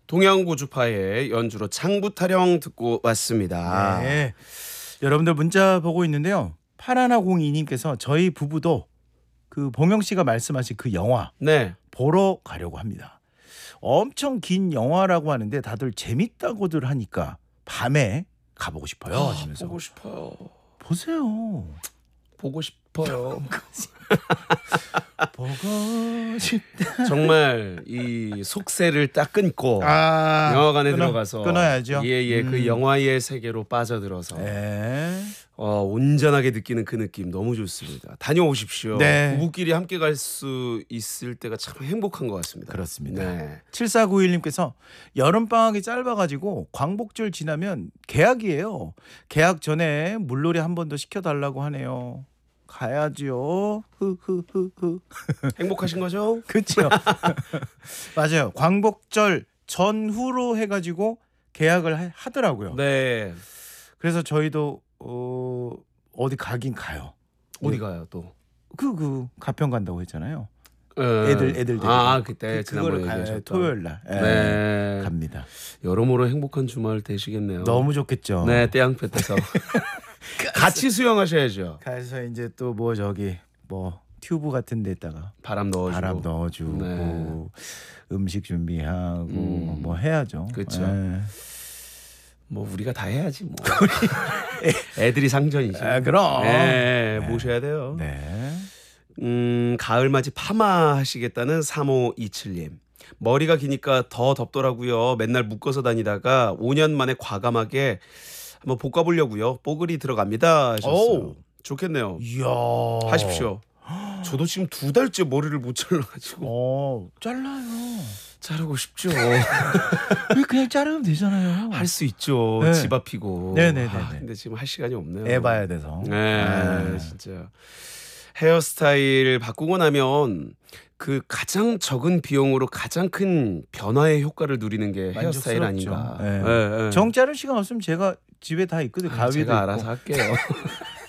동양고주파의 연주로 장부타령 듣고 왔습니다. 네. 여러분들 문자 보고 있는데요. 8102님께서 저희 부부도 그 봉영 씨가 말씀하신 그 영화 네. 보러 가려고 합니다. 엄청 긴 영화라고 하는데 다들 재밌다고들 하니까 밤에 가보고 싶어요 하시면서. 보고 싶어요. 보세요. 보고 싶어요. 보고 싶다. 정말 이 속세를 딱 끊고 영화관에 들어가서 끊어야죠. 예예 그 영화의 세계로 빠져들어서 네. 온전하게 느끼는 그 느낌 너무 좋습니다. 다녀오십시오. 네. 부부끼리 함께 갈 수 있을 때가 참 행복한 것 같습니다. 그렇습니다. 네. 7491님께서 여름방학이 짧아가지고 광복절 지나면 개학이에요. 개학 전에 물놀이 한 번 더 시켜달라고 하네요. 가야지요. 흐흐흐흐. 행복하신 거죠? 그렇죠. 맞아요. 광복절 전후로 해가지고 계약을 하더라고요. 네. 그래서 저희도 어디 가긴 가요. 어디 가요 또? 그 가평 간다고 했잖아요. 네. 애들 데리고. 그때 그거를 지난번에 가요. 얘기하셨던 토요일 날. 네. 갑니다. 여러모로 행복한 주말 되시겠네요. 너무 좋겠죠. 네, 떼양볕 떼서 같이 수영하셔야죠. 가서 이제 또 뭐 저기 뭐 튜브 같은 데다가 바람 넣어주고. 네. 음식 준비하고 뭐 해야죠. 그렇죠. 네. 뭐 우리가 다 해야지 뭐. 애들이 상전이지. 그럼. 네, 모셔야 돼요. 네. 가을맞이 파마 하시겠다는 3527님. 머리가 기니까 더 덥더라고요. 맨날 묶어서 다니다가 5년 만에 과감하게 한번 볶아보려고요. 뽀글이 들어갑니다 하셨어요. 오. 좋겠네요. 이야. 하십시오. 저도 지금 2달째 머리를 못 잘라가지고 잘라요. 자르고 싶죠. 왜 그냥 자르면 되잖아요. 할 수 있죠. 네. 집 앞이고. 네네네. 근데 지금 할 시간이 없네요. 애 봐야 돼서. 네, 진짜 헤어스타일 바꾸고 나면 그 가장 적은 비용으로 가장 큰 변화의 효과를 누리는 게 헤어스타일 만족스럽죠. 아닌가. 네. 네, 네. 정 자를 시간 없으면 제가 집에 다 있거든요. 가위도 제가 있고. 알아서 할게요.